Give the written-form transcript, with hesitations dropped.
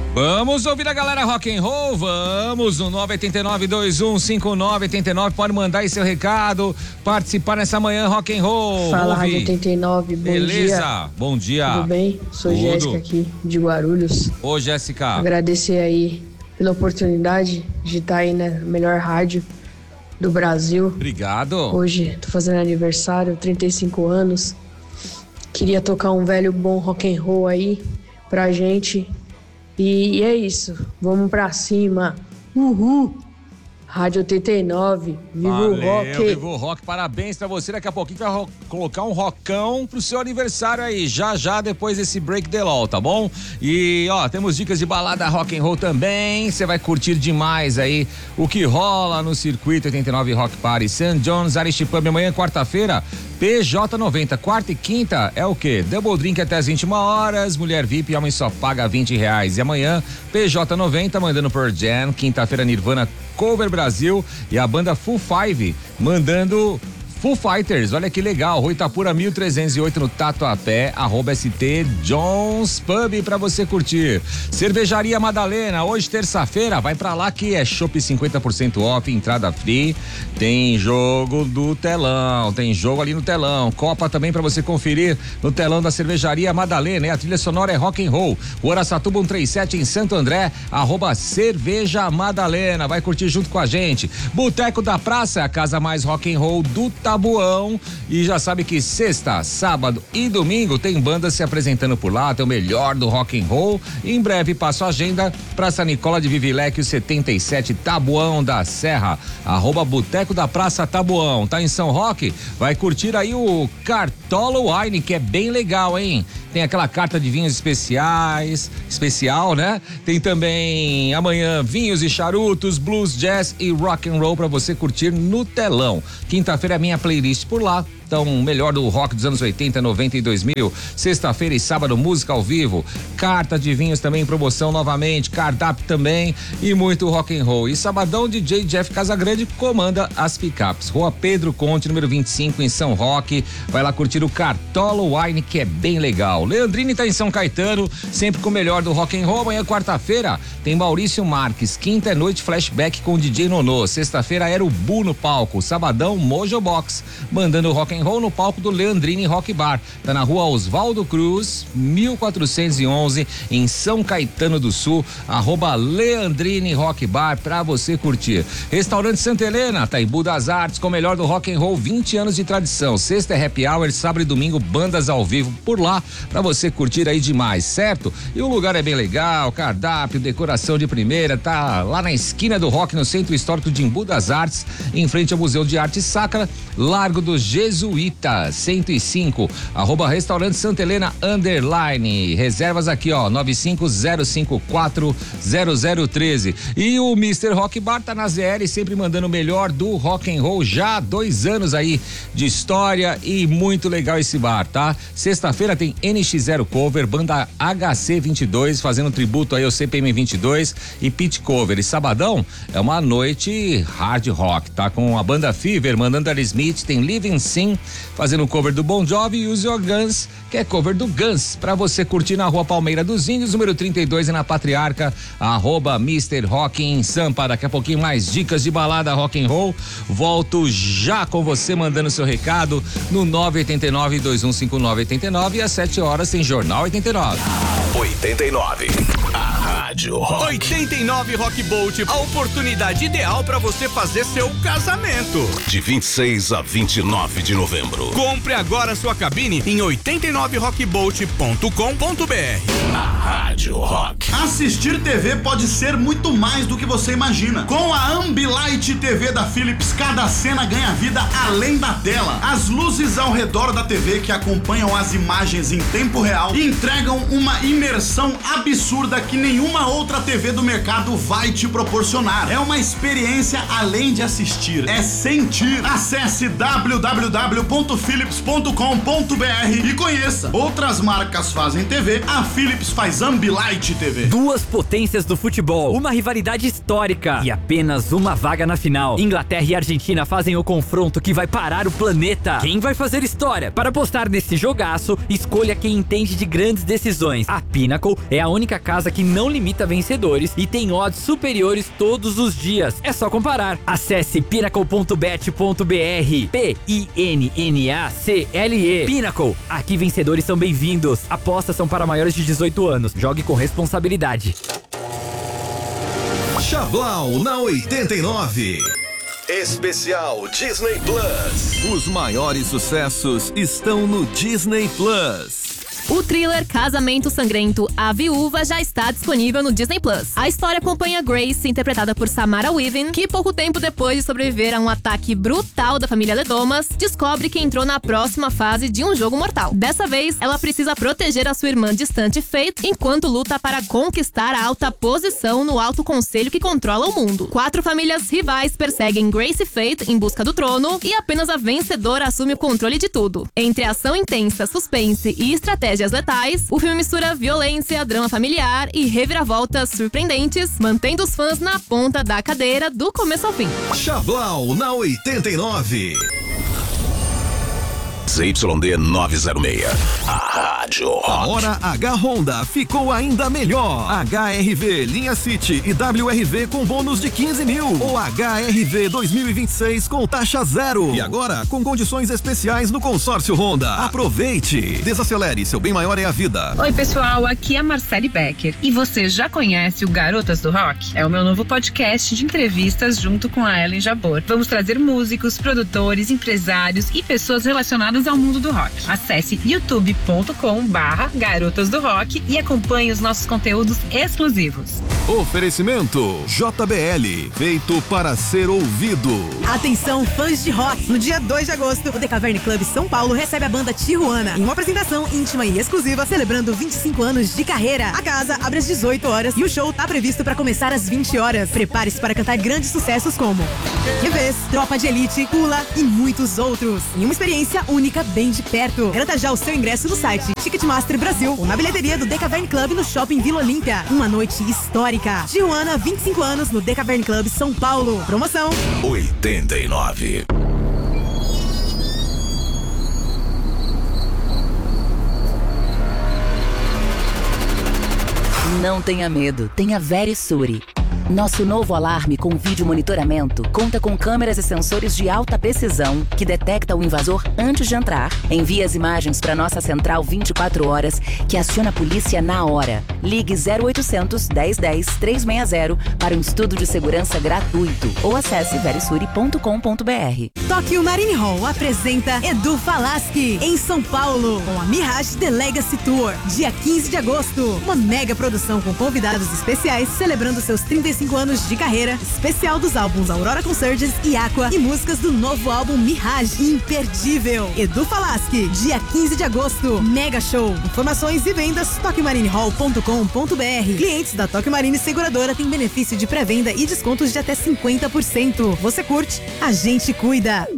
Vamos ouvir a galera rock and roll, vamos no 989-2159-89, pode mandar aí seu recado, participar nessa manhã rock and roll. Fala, Rádio 89, bom Beleza? Dia. Bom dia. Tudo bem? Sou Jéssica aqui de Guarulhos. Ô, Jéssica. Agradecer aí pela oportunidade de estar aí na melhor rádio do Brasil. Obrigado. Hoje tô fazendo aniversário, 35 anos. Queria tocar um velho bom rock and roll aí pra gente. E é isso, vamos pra cima. Uhul! Rádio 89, viva o rock! Viva o rock, parabéns pra você. Daqui a pouquinho vai colocar um rockão pro seu aniversário aí, já depois desse break the law, tá bom? E ó, temos dicas de balada rock and roll também. Você vai curtir demais aí o que rola no Circuito 89 Rock Party St. John's Irish Pub amanhã, quarta-feira. PJ90, quarta e quinta é o quê? Double drink até as 21 horas, mulher VIP e homem só paga R$20. E amanhã, PJ90 mandando Pearl Jam, quinta-feira Nirvana Cover Brasil e a banda Full Five mandando Foo Fighters. Olha que legal, Rua Itapura 1308 no Tatuapé, @ST John's Pub pra você curtir. Cervejaria Madalena, hoje terça-feira, vai pra lá que é chopp 50% off, entrada free, tem jogo do telão, tem jogo ali no telão, Copa também pra você conferir no telão da Cervejaria Madalena, e a trilha sonora é rock and roll. O Araçatuba 137 em Santo André, @Cerveja Madalena, vai curtir junto com a gente. Boteco da Praça, a casa mais rock and roll do Tabuão, e já sabe que sexta, sábado e domingo tem bandas se apresentando por lá, tem o melhor do rock and roll. Em breve passo a agenda, Praça Nicola de Vivilecchio 77, Tabuão da Serra, @Boteco da Praça Tabuão. Tá em São Roque? Vai curtir aí o Cartola Wine, que é bem legal, hein? Tem aquela carta de vinhos especial, né? Tem também amanhã vinhos e charutos, blues, jazz e rock and roll pra você curtir no telão. Quinta-feira é minha playlist por lá. Então, melhor do rock dos anos 80, 90 e 2000. Sexta-feira e sábado, música ao vivo. Carta de vinhos também em promoção novamente. Cardápio também. E muito rock and roll. E sabadão, DJ Jeff Casagrande comanda as picapes. Rua Pedro Conte, número 25, em São Roque. Vai lá curtir o Cartola Wine, que é bem legal. Leandrini tá em São Caetano, sempre com o melhor do rock and roll. Amanhã, quarta-feira, tem Maurício Marques. Quinta é noite flashback com o DJ Nonô. Sexta-feira era o Bu no palco. Sabadão, Mojo Box, mandando rock and roll no palco do Leandrini Rock Bar. Tá na rua Oswaldo Cruz, 1411, em São Caetano do Sul, @Leandrini Rock Bar pra você curtir. Restaurante Santa Helena, Taibu das Artes, com o melhor do rock and roll, 20 anos de tradição. Sexta é happy hour, sábado e domingo, bandas ao vivo por lá pra você curtir aí demais, certo? E o lugar é bem legal, cardápio, decoração de primeira, tá lá na esquina do rock, no Centro Histórico de Embu das Artes, em frente ao Museu de Arte Sacra, Largo dos Jesuítas, 105, @Restaurante Santa Helena _ reservas aqui, ó, 950540013. E o Mr. Rock Bar tá na ZL, sempre mandando o melhor do rock and roll, já há 2 anos aí de história, e muito legal esse bar, tá? Sexta-feira tem NX0 Cover, banda HC22 fazendo tributo aí ao CPM 22 e Pit Cover. E sabadão é uma noite hard rock, tá? Com a banda Fever mandando Aerosmith, tem Living Sin fazendo cover do Bon Jovi, e Use Your Guns, que é cover do Guns, pra você curtir na Rua Palmeira dos Índios, número 32, e na Patriarca, @Mr. Rock em Sampa. Daqui a pouquinho mais dicas de balada rock and roll. Volto já com você mandando seu recado no 989-2159-89, e às 7 horas tem Jornal 89. 89. A Rádio Rock. 89 Rock Bolt, a oportunidade ideal para você fazer seu casamento. De 26 a 29 de novembro. Compre agora sua cabine em 89rockbolt.com.br. A Rádio Rock. Assistir TV pode ser muito mais do que você imagina. Com a Ambilight TV da Philips, cada cena ganha vida além da tela. As luzes ao redor da TV que acompanham as imagens em tempo real entregam uma imersão absurda que nenhuma outra TV do mercado vai te proporcionar. É uma experiência além de assistir, é sentir. Acesse www.philips.com.br e conheça. Outras marcas fazem TV, a Philips faz Ambilight TV. Duas potências do futebol, uma rivalidade histórica e apenas uma vaga na final. Inglaterra e Argentina fazem o confronto que vai parar o planeta. Quem vai fazer história? Para apostar nesse jogaço, escolha quem entende de grandes decisões. A Pinnacle é a única casa que não limita imita vencedores e tem odds superiores todos os dias. É só comparar. Acesse pinnacle.bet.br. Pinnacle. Pinnacle. Aqui vencedores são bem-vindos. Apostas são para maiores de 18 anos. Jogue com responsabilidade. Chablau na 89. Especial Disney Plus. Os maiores sucessos estão no Disney Plus. O thriller Casamento Sangrento, A Viúva, já está disponível no Disney Plus. A história acompanha Grace, interpretada por Samara Weaving, que pouco tempo depois de sobreviver a um ataque brutal da família Ledomas, descobre que entrou na próxima fase de um jogo mortal. Dessa vez, ela precisa proteger a sua irmã distante Faith, enquanto luta para conquistar a alta posição no alto conselho que controla o mundo. 4 famílias rivais perseguem Grace e Faith em busca do trono, e apenas a vencedora assume o controle de tudo. Entre ação intensa, suspense e estratégias letais, o filme mistura violência, drama familiar e reviravoltas surpreendentes, mantendo os fãs na ponta da cadeira do começo ao fim. Chablau na 89. ZYD 906. A Rádio Rock. A hora H Honda ficou ainda melhor. HRV Linha City e WRV com bônus de 15 mil. Ou HRV 2026 com taxa zero. E agora com condições especiais no consórcio Honda. Aproveite. Desacelere, seu bem maior é a vida. Oi pessoal, aqui é a Marcele Becker. E você já conhece o Garotas do Rock? É o meu novo podcast de entrevistas junto com a Ellen Jabor. Vamos trazer músicos, produtores, empresários e pessoas relacionadas ao mundo do rock. Acesse youtube.com/Garotas do Rock e acompanhe os nossos conteúdos exclusivos. Oferecimento JBL, feito para ser ouvido. Atenção, fãs de rock! No dia 2 de agosto, o The Cavern Club São Paulo recebe a banda Tijuana em uma apresentação íntima e exclusiva celebrando 25 anos de carreira. A casa abre às 18 horas e o show tá previsto para começar às 20 horas. Prepare-se para cantar grandes sucessos como Revés, Tropa de Elite, Pula e muitos outros. Em uma experiência única bem de perto. Garanta já o seu ingresso no site Ticketmaster Brasil ou na bilheteria do The Cavern Club no Shopping Vila Olímpia. Uma noite histórica. Tijuana, 25 anos no The Cavern Club São Paulo. Promoção 89. Não tenha medo, tenha Verisure. Nosso novo alarme com vídeo monitoramento conta com câmeras e sensores de alta precisão que detecta o invasor antes de entrar. Envia as imagens para nossa central 24 horas que aciona a polícia na hora. Ligue 0800 1010 360 para um estudo de segurança gratuito ou acesse verisure.com.br. Tóquio Marine Hall apresenta Edu Falaschi em São Paulo com a Mirage The Legacy Tour, dia 15 de agosto. Uma mega produção com convidados especiais celebrando seus 35 anos de carreira, especial dos álbuns Aurora Consurgence e Aqua e músicas do novo álbum Mirage, imperdível. Edu Falaschi, dia 15 de agosto, mega show. Informações e vendas toquiomarinehall.com.br. Clientes da Tóquio Marine Seguradora têm benefício de pré-venda e descontos de até 50%. Você curte? A gente cuida.